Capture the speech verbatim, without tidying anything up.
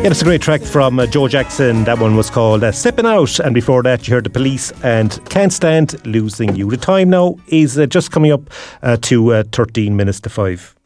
Yeah, it's a great track from uh, Joe Jackson. That one was called uh, Stepping Out. And before that, you heard The Police and Can't Stand Losing You. The time now is uh, just coming up uh, to uh, thirteen minutes to five.